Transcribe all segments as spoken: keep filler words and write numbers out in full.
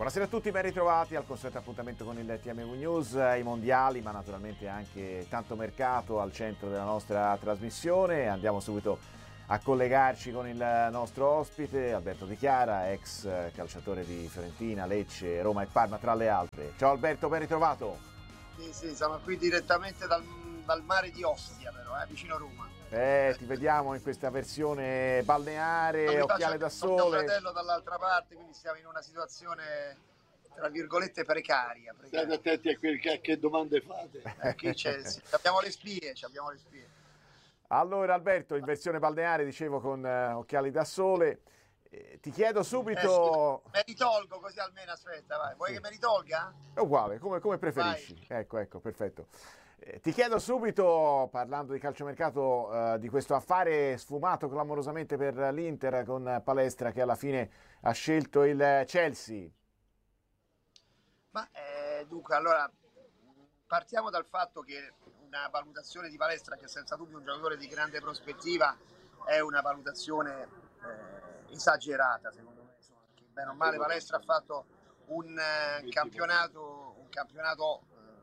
Buonasera a tutti, ben ritrovati al consueto appuntamento con il T M V News, i mondiali ma naturalmente anche tanto mercato al centro della nostra trasmissione. Andiamo subito a collegarci con il nostro ospite Alberto Di Chiara, ex calciatore di Fiorentina, Lecce, Roma e Parma tra le altre. Ciao Alberto, ben ritrovato. Sì, sì, siamo qui direttamente dal, dal mare di Ostia, però, eh, vicino a Roma. Eh, ti vediamo in questa versione balneare, occhiale da sole. Ho mio fratello dall'altra parte, quindi siamo in una situazione tra virgolette precaria. precaria. State attenti a, quel, a che domande fate. Eh, qui c'è, sì, abbiamo le spie, abbiamo le spie. Allora Alberto, in versione balneare, dicevo, con uh, occhiali da sole, eh, ti chiedo subito... Eh, sì, me li tolgo così almeno, aspetta, vai. Vuoi sì. che me li tolga? È uguale, come, come preferisci. Vai. Ecco, ecco, perfetto. Eh, ti chiedo subito, parlando di calciomercato, uh, di questo affare sfumato clamorosamente per l'Inter con Palestra che alla fine ha scelto il Chelsea. Ma eh, dunque, allora, partiamo dal fatto che una valutazione di Palestra, che senza dubbio è un giocatore di grande prospettiva, è una valutazione eh, esagerata, secondo me. Insomma, perché bene o male Palestra ha fatto un eh, campionato, un campionato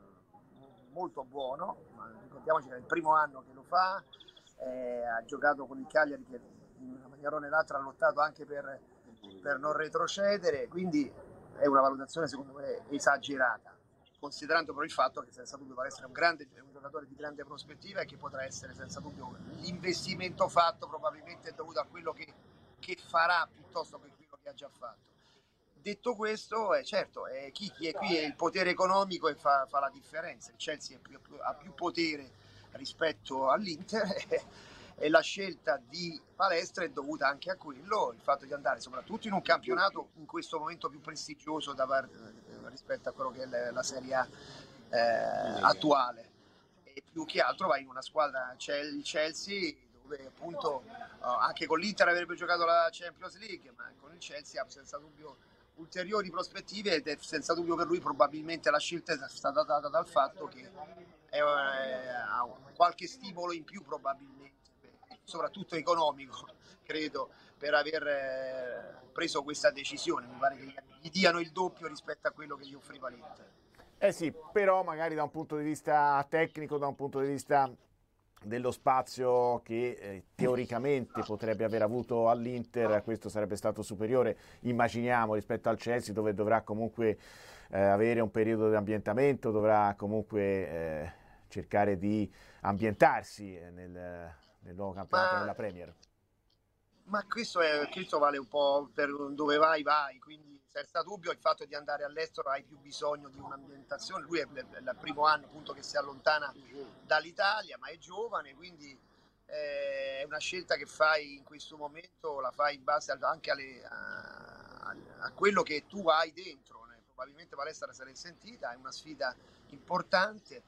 eh, molto buono, ma ricordiamoci che è il primo anno che lo fa, eh, ha giocato con il Cagliari che in una maniera o nell'altra ha lottato anche per, per non retrocedere, quindi è una valutazione secondo me esagerata, considerando però il fatto che senza dubbio Palestra è un, grande, è un giocatore di grande prospettiva e che potrà essere senza dubbio l'investimento fatto probabilmente dovuto a quello che, che farà piuttosto che quello che ha già fatto. Detto questo, è certo, è chi, chi è qui è il potere economico e fa, fa la differenza. Il Chelsea è più, più, ha più potere rispetto all'Inter e la scelta di Palestra è dovuta anche a quello, il fatto di andare soprattutto in un campionato in questo momento più prestigioso da par- rispetto a quello che è la Serie A eh, attuale, e più che altro vai in una squadra, c'è il Chelsea dove appunto anche con l'Inter avrebbe giocato la Champions League, ma con il Chelsea ha senza dubbio ulteriori prospettive ed è senza dubbio per lui probabilmente la scelta è stata data dal fatto che è, è, ha qualche stimolo in più probabilmente, soprattutto economico, credo, per aver eh, preso questa decisione. Mi pare che gli diano il doppio rispetto a quello che gli offriva l'Inter. Eh sì, però magari da un punto di vista tecnico, da un punto di vista dello spazio che eh, teoricamente potrebbe aver avuto all'Inter, questo sarebbe stato superiore, immaginiamo, rispetto al Chelsea, dove dovrà comunque eh, avere un periodo di ambientamento, dovrà comunque eh, cercare di ambientarsi nel... nel nuovo campionato della Premier. Ma questo, è, questo vale un po' per dove vai, vai, quindi senza dubbio il fatto di andare all'estero hai più bisogno di un'ambientazione. Lui è il primo anno appunto che si allontana dall'Italia, ma è giovane, quindi è una scelta che fai in questo momento, la fai in base anche alle, a, a quello che tu hai dentro. Probabilmente Palestra se l'è sentita, è una sfida importante.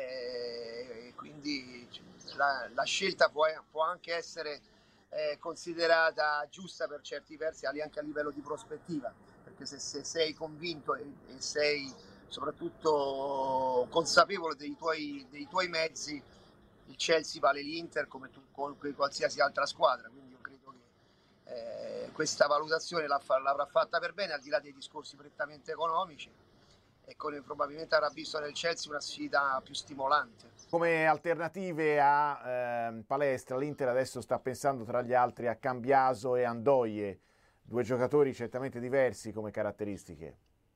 Eh, quindi la, la scelta può, può anche essere eh, considerata giusta per certi versi anche a livello di prospettiva, perché se, se sei convinto e, e sei soprattutto consapevole dei tuoi, dei tuoi mezzi, il Chelsea vale l'Inter come, tu, come qualsiasi altra squadra, quindi io credo che eh, questa valutazione l'avrà fatta per bene, al di là dei discorsi prettamente economici, e con, probabilmente avrà visto nel Chelsea una sfida più stimolante. Come alternative a eh, Palestra, l'Inter adesso sta pensando tra gli altri a Cambiaso e Andoie, due giocatori certamente diversi come caratteristiche.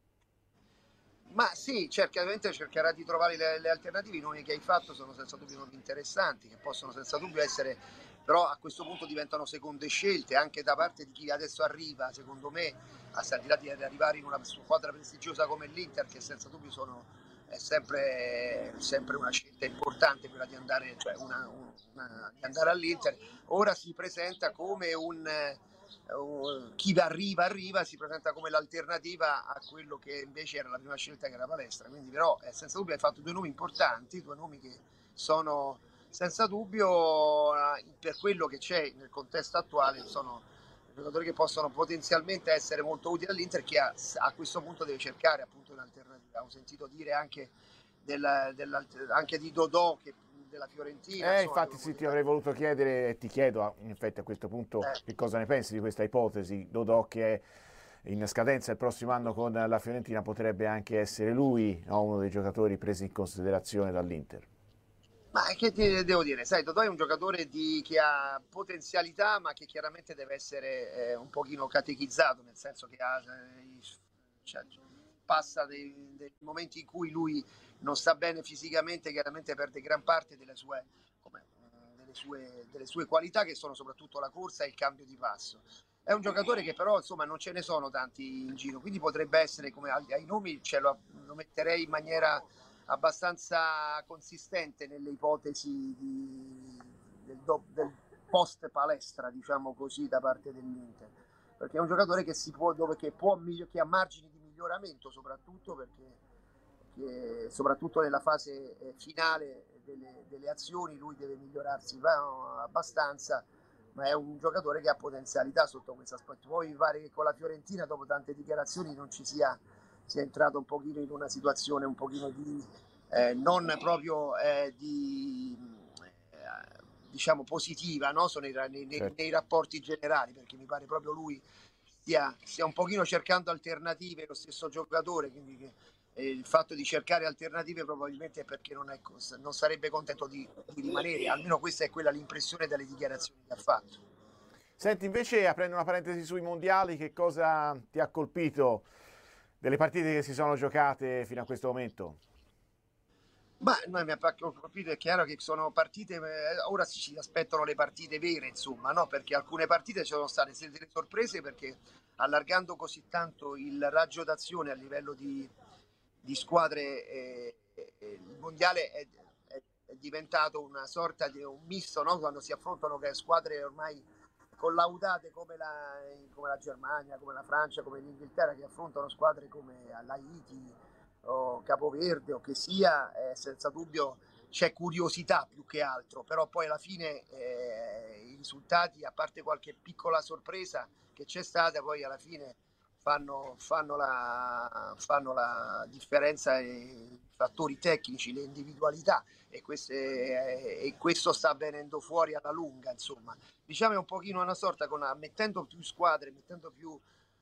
Ma sì, certamente cercherà di trovare le, le alternative. I nomi che hai fatto sono senza dubbio nomi interessanti, che possono senza dubbio essere, però a questo punto diventano seconde scelte anche da parte di chi adesso arriva, secondo me, al di là di arrivare in una squadra prestigiosa come l'Inter, che senza dubbio sono, è sempre, sempre una scelta importante quella di andare, cioè una, una, di andare all'Inter. Ora si presenta come un... Uh, chi arriva arriva si presenta come l'alternativa a quello che invece era la prima scelta, che era Palestra. Quindi però eh, senza dubbio hai fatto due nomi importanti, due nomi che sono senza dubbio uh, per quello che c'è nel contesto attuale, sono giocatori che possono potenzialmente essere molto utili all'Inter, che a, a questo punto deve cercare appunto un'alternativa. Ho sentito dire anche, del, del, anche di Dodò che della Fiorentina. Eh, insomma, infatti sì, ti avrei voluto chiedere e ti chiedo in effetti a questo punto eh. che cosa ne pensi di questa ipotesi. Dodò che è in scadenza il prossimo anno con la Fiorentina, potrebbe anche essere lui, no, uno dei giocatori presi in considerazione dall'Inter. Ma che ti devo dire, sai, Totò è un giocatore di, che ha potenzialità, ma che chiaramente deve essere eh, un pochino catechizzato, nel senso che ha, eh, cioè, passa dei, dei momenti in cui lui non sta bene fisicamente, chiaramente perde gran parte delle sue, come, delle sue, delle sue qualità, che sono soprattutto la corsa e il cambio di passo. È un giocatore che però insomma non ce ne sono tanti in giro, quindi potrebbe essere, come ai, ai nomi ce lo, lo metterei in maniera abbastanza consistente nelle ipotesi di, del, do, del post palestra, diciamo così, da parte dell'Inter, perché è un giocatore che si può, dove che può che ha margini di miglioramento, soprattutto perché, perché soprattutto nella fase finale delle, delle azioni lui deve migliorarsi va, abbastanza, ma è un giocatore che ha potenzialità sotto questo aspetto. Poi mi pare che con la Fiorentina, dopo tante dichiarazioni, non ci sia si è entrato un pochino in una situazione un pochino di eh, non proprio eh, di eh, diciamo positiva, no? Sono nei, nei, Certo. nei rapporti generali, perché mi pare proprio lui stia, stia un pochino cercando alternative, lo stesso giocatore, quindi che, eh, il fatto di cercare alternative probabilmente è perché non, è, non sarebbe contento di, di rimanere, almeno questa è quella l'impressione dalle dichiarazioni che ha fatto. Senti, invece, aprendo una parentesi sui mondiali, che cosa ti ha colpito delle partite che si sono giocate fino a questo momento? Ma noi mi ha colpito, è chiaro che sono partite, ora si aspettano le partite vere, insomma, no? Perché alcune partite ci sono state delle sorprese, perché allargando così tanto il raggio d'azione a livello di, di squadre, eh, eh, il mondiale è, è, è diventato una sorta di un misto, no? Quando si affrontano squadre ormai collaudate come la, come la Germania, come la Francia, come l'Inghilterra, che affrontano squadre come l'Haiti o Capoverde o che sia, eh, senza dubbio c'è curiosità più che altro, però poi alla fine eh, i risultati, a parte qualche piccola sorpresa che c'è stata, poi alla fine fanno, fanno, la, fanno la differenza i fattori tecnici, le individualità, e, queste, eh, e questo sta venendo fuori alla lunga, insomma. Diciamo è un pochino una sorta, con, mettendo più squadre, mettendo più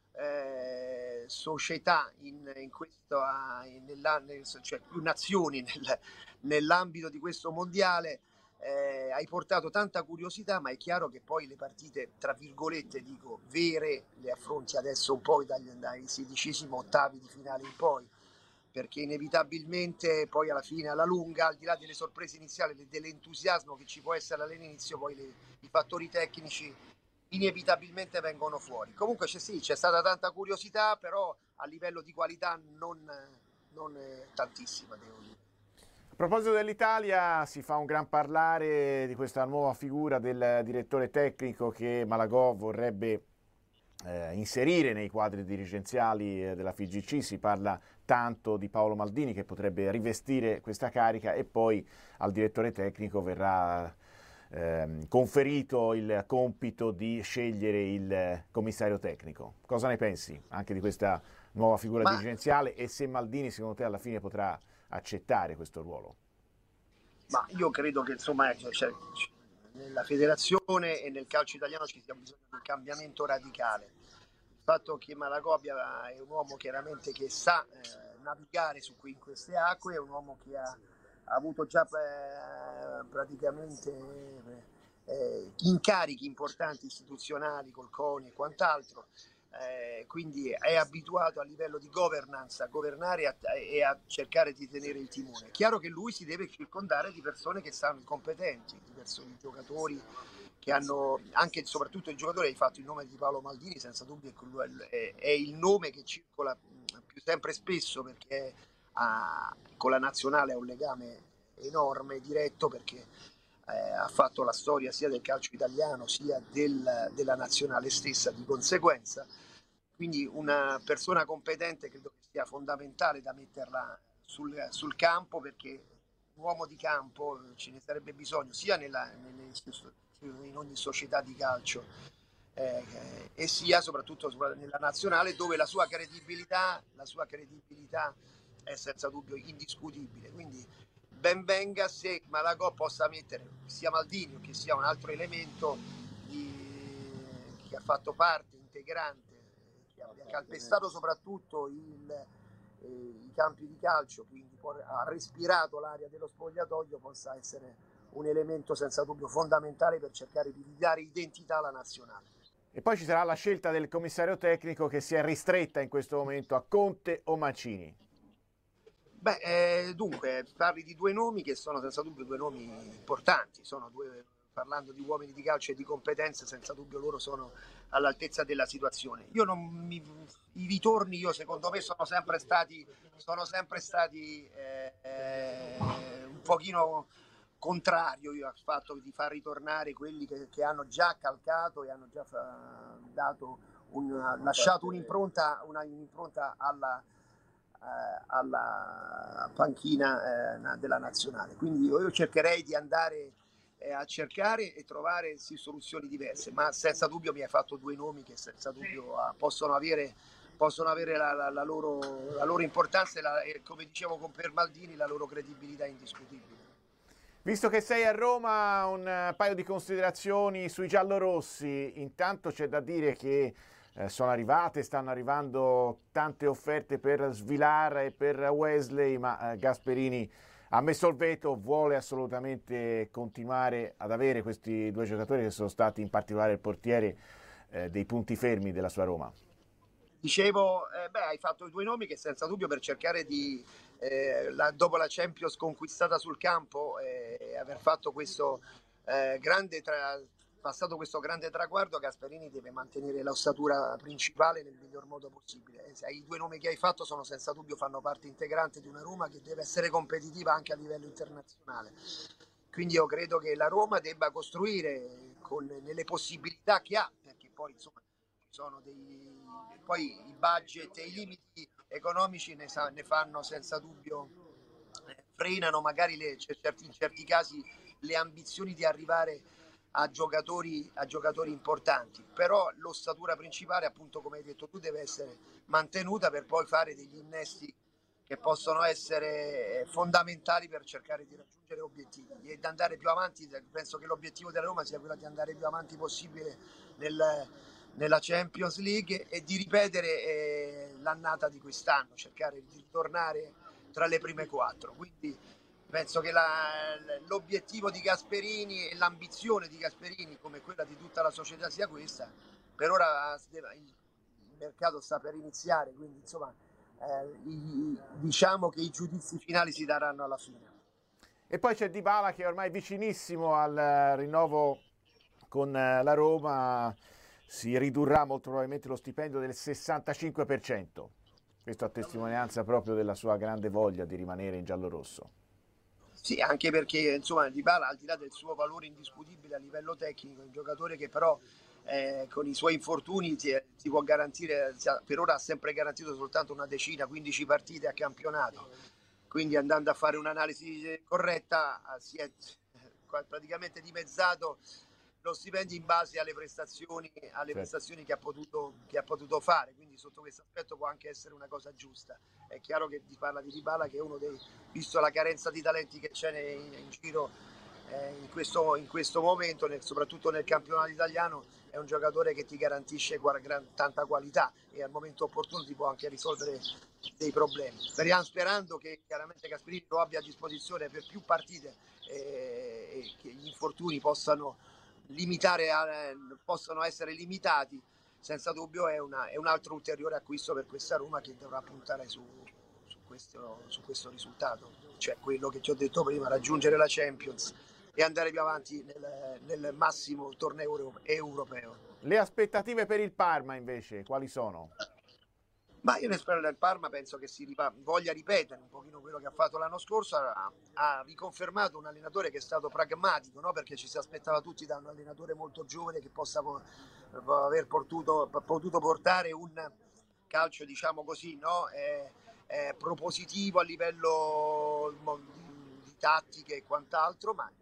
eh, società in, in questo, in, nel, cioè più nazioni nel, nell'ambito di questo mondiale, eh, hai portato tanta curiosità, ma è chiaro che poi le partite, tra virgolette, dico, vere, le affronti adesso un po' dai, dai sedicesimi ottavi di finale in poi, perché inevitabilmente poi alla fine, alla lunga, al di là delle sorprese iniziali, dell'entusiasmo che ci può essere all'inizio, poi le, i fattori tecnici inevitabilmente vengono fuori. Comunque c'è, sì, c'è stata tanta curiosità, però a livello di qualità non, non tantissima, devo dire. A proposito dell'Italia, si fa un gran parlare di questa nuova figura del direttore tecnico che Malagò vorrebbe eh, inserire nei quadri dirigenziali eh, della F I G C. Si parla tanto di Paolo Maldini, che potrebbe rivestire questa carica, e poi al direttore tecnico verrà eh, conferito il compito di scegliere il commissario tecnico. Cosa ne pensi anche di questa nuova figura Ma... dirigenziale, e se Maldini secondo te alla fine potrà accettare questo ruolo? Ma io credo che insomma cioè, cioè, nella federazione e nel calcio italiano ci sia bisogno di un cambiamento radicale. Il fatto che Malagò è un uomo chiaramente che sa eh, navigare su qui in queste acque, è un uomo che ha, ha avuto già eh, praticamente eh, incarichi importanti istituzionali col CONI e quant'altro. Eh, quindi è abituato a livello di governance a governare a, e a cercare di tenere il timone. È chiaro che lui si deve circondare di persone che sanno competenti, di persone, di giocatori che hanno, anche e soprattutto il giocatore, hai fatto il nome di Paolo Maldini, senza dubbio è, è il nome che circola più sempre spesso, perché ha, con la nazionale ha un legame enorme, diretto, perché eh, ha fatto la storia sia del calcio italiano sia del, della nazionale stessa, di conseguenza. Quindi una persona competente credo che sia fondamentale da metterla sul, sul campo, perché un uomo di campo ce ne sarebbe bisogno sia nella, nelle, in ogni società di calcio eh, e sia soprattutto nella nazionale, dove la sua credibilità, la sua credibilità è senza dubbio indiscutibile. Quindi ben venga se Malagò possa mettere sia Maldini che sia un altro elemento di, che ha fatto parte integrante, che ha abbia calpestato soprattutto il, eh, i campi di calcio, quindi ha respirato l'aria dello spogliatoio, possa essere un elemento senza dubbio fondamentale per cercare di ridare identità alla nazionale. E poi ci sarà la scelta del commissario tecnico, che si è ristretta in questo momento a Conte o Mancini. Beh, eh, dunque, parli di due nomi che sono senza dubbio due nomi importanti, sono due, parlando di uomini di calcio e di competenze, senza dubbio loro sono all'altezza della situazione. Io non mi, i ritorni, io secondo me, sono sempre stati, sono sempre stati eh, eh, un pochino contrario io al fatto di far ritornare quelli che, che hanno già calcato e hanno già fa, dato un, lasciato un'impronta, una, un'impronta alla alla panchina eh, della nazionale. Quindi io cercherei di andare eh, a cercare e trovare sì, soluzioni diverse, ma senza dubbio mi hai fatto due nomi che senza dubbio ah, possono avere, possono avere la, la, la, loro, la loro importanza e, la, e come dicevo con Per Maldini la loro credibilità indiscutibile. Visto che sei a Roma, un paio di considerazioni sui giallorossi. Intanto c'è da dire che Eh, sono arrivate, stanno arrivando tante offerte per Svilar e per Wesley, ma eh, Gasperini ha messo il veto, vuole assolutamente continuare ad avere questi due giocatori che sono stati in particolare il portiere eh, dei punti fermi della sua Roma. Dicevo, eh, beh, hai fatto i due nomi che senza dubbio per cercare di, eh, la, dopo la Champions conquistata sul campo e eh, aver fatto questo eh, grande tra, passato questo grande traguardo, Gasperini deve mantenere l'ossatura principale nel miglior modo possibile. E i due nomi che hai fatto sono senza dubbio fanno parte integrante di una Roma che deve essere competitiva anche a livello internazionale. Quindi io credo che la Roma debba costruire con, nelle possibilità che ha, perché poi insomma sono dei, poi i budget e i limiti economici ne, sa, ne fanno senza dubbio, eh, frenano magari le, certi, in certi casi le ambizioni di arrivare a giocatori, a giocatori importanti, però l'ossatura principale, appunto come hai detto tu, deve essere mantenuta per poi fare degli innesti che possono essere fondamentali per cercare di raggiungere obiettivi e di andare più avanti. Penso che l'obiettivo della Roma sia quello di andare più avanti possibile nel, nella Champions League e di ripetere eh, l'annata di quest'anno, cercare di tornare tra le prime quattro. Quindi penso che la, l'obiettivo di Gasperini e l'ambizione di Gasperini, come quella di tutta la società, sia questa. Per ora il mercato sta per iniziare, quindi insomma eh, i, diciamo che i giudizi finali si daranno alla fine. E poi c'è Dybala che è ormai vicinissimo al rinnovo con la Roma, si ridurrà molto probabilmente lo stipendio del sessantacinque per cento. Questo a testimonianza proprio della sua grande voglia di rimanere in giallorosso. Sì, anche perché insomma Dybala, al di là del suo valore indiscutibile a livello tecnico, è un giocatore che però eh, con i suoi infortuni ti, ti può garantire, per ora ha sempre garantito soltanto una decina, quindici partite a campionato, quindi andando a fare un'analisi corretta si è praticamente dimezzato lo stipendio in base alle prestazioni, alle certo. prestazioni che ha, potuto, che ha potuto fare, quindi sotto questo aspetto può anche essere una cosa giusta. È chiaro che si parla di Dybala che è uno dei, visto la carenza di talenti che c'è in, in giro eh, in, questo, in questo momento, nel, soprattutto nel campionato italiano, è un giocatore che ti garantisce gran, tanta qualità e al momento opportuno ti può anche risolvere dei problemi. Speriamo, sperando che chiaramente Gasperini lo abbia a disposizione per più partite eh, e che gli infortuni possano limitare, eh, possono essere limitati, senza dubbio è, una, è un altro ulteriore acquisto per questa Roma che dovrà puntare su, su, questo, su questo risultato, cioè quello che ti ho detto prima, raggiungere la Champions e andare più avanti nel, nel massimo torneo europeo. Le aspettative per il Parma invece quali sono? Ma io spero del Parma, penso che si ripa- voglia ripetere un pochino quello che ha fatto l'anno scorso, ha, ha riconfermato un allenatore che è stato pragmatico, no? Perché ci si aspettava tutti da un allenatore molto giovane che possa po- aver potuto, potuto portare un calcio, diciamo così, no? eh, eh, propositivo a livello di, di tattiche e quant'altro, ma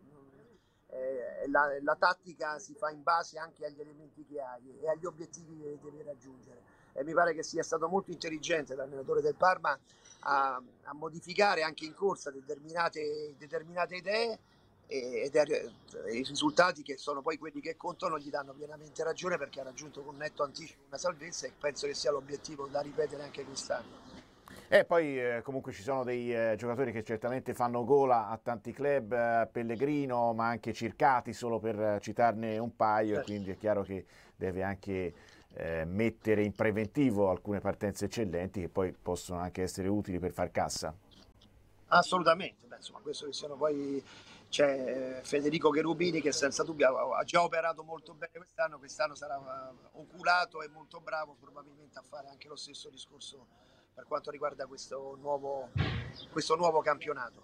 eh, la, la tattica si fa in base anche agli elementi che hai e agli obiettivi che devi raggiungere. E mi pare che sia stato molto intelligente l'allenatore del Parma a, a modificare anche in corsa determinate, determinate idee ed è, i risultati che sono poi quelli che contano gli danno pienamente ragione, perché ha raggiunto con netto anticipo una salvezza e penso che sia l'obiettivo da ripetere anche quest'anno. E poi eh, comunque ci sono dei eh, giocatori che certamente fanno gola a tanti club, eh, Pellegrino, ma anche Circati, solo per eh, citarne un paio, e quindi è chiaro che deve anche eh, mettere in preventivo alcune partenze eccellenti che poi possono anche essere utili per far cassa. Assolutamente, beh, insomma, questo che siano poi c'è Federico Cherubini che senza dubbio ha già operato molto bene quest'anno, quest'anno sarà oculato e molto bravo probabilmente a fare anche lo stesso discorso per quanto riguarda questo nuovo, questo nuovo campionato.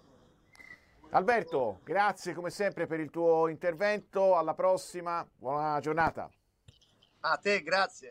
Alberto, grazie come sempre per il tuo intervento, alla prossima, buona giornata. A te, grazie.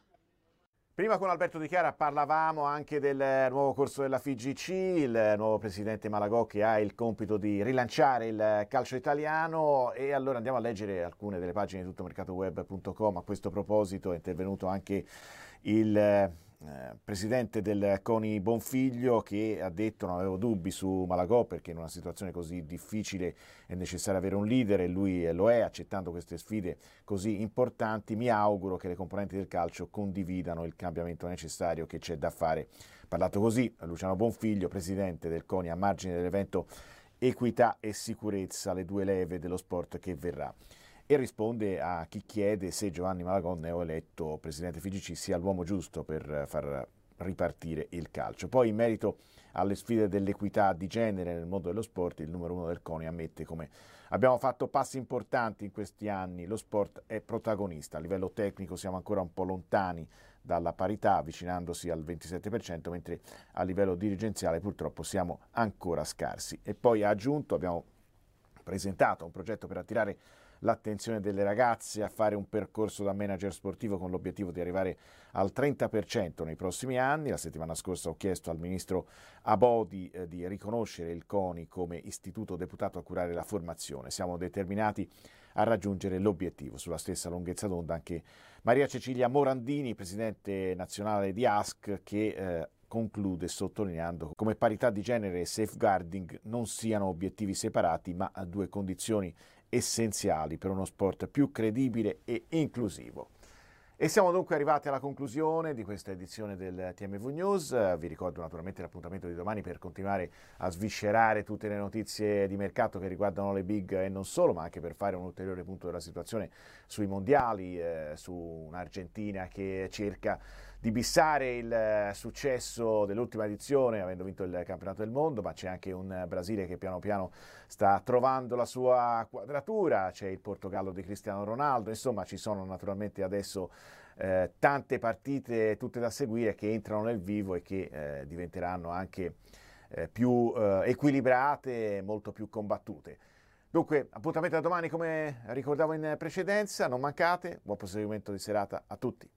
Prima con Alberto Di Chiara parlavamo anche del nuovo corso della F I G C, il nuovo presidente Malagò che ha il compito di rilanciare il calcio italiano, e allora andiamo a leggere alcune delle pagine di tuttomercatoweb punto com. A questo proposito è intervenuto anche il eh, presidente del CONI Bonfiglio, che ha detto: non avevo dubbi su Malagò perché in una situazione così difficile è necessario avere un leader e lui lo è, accettando queste sfide così importanti. Mi auguro che le componenti del calcio condividano il cambiamento necessario che c'è da fare. Parlato così Luciano Bonfiglio, presidente del CONI, a margine dell'evento Equità e Sicurezza, le due leve dello sport che verrà, e risponde a chi chiede se Giovanni Malagò, neoeletto presidente F I G C, sia l'uomo giusto per far ripartire il calcio. Poi in merito alle sfide dell'equità di genere nel mondo dello sport, il numero uno del CONI ammette come abbiamo fatto passi importanti in questi anni, lo sport è protagonista, a livello tecnico siamo ancora un po' lontani dalla parità, avvicinandosi al ventisette per cento, mentre a livello dirigenziale purtroppo siamo ancora scarsi. E poi ha aggiunto: abbiamo presentato un progetto per attirare l'attenzione delle ragazze a fare un percorso da manager sportivo con l'obiettivo di arrivare al trenta per cento nei prossimi anni. La settimana scorsa ho chiesto al ministro Abodi eh, di riconoscere il CONI come istituto deputato a curare la formazione. Siamo determinati a raggiungere l'obiettivo. Sulla stessa lunghezza d'onda anche Maria Cecilia Morandini, presidente nazionale di A S C, che eh, conclude sottolineando come parità di genere e safeguarding non siano obiettivi separati, ma due condizioni essenziali per uno sport più credibile e inclusivo. E siamo dunque arrivati alla conclusione di questa edizione del T M V News. Vi ricordo naturalmente l'appuntamento di domani per continuare a sviscerare tutte le notizie di mercato che riguardano le big e non solo, ma anche per fare un ulteriore punto della situazione sui mondiali, eh, su un'Argentina che cerca di bissare il successo dell'ultima edizione avendo vinto il campionato del mondo, ma c'è anche un Brasile che piano piano sta trovando la sua quadratura, c'è il Portogallo di Cristiano Ronaldo, insomma ci sono naturalmente adesso eh, tante partite tutte da seguire che entrano nel vivo e che eh, diventeranno anche eh, più eh, equilibrate, molto più combattute. Dunque, appuntamento a domani come ricordavo in precedenza, non mancate, buon proseguimento di serata a tutti.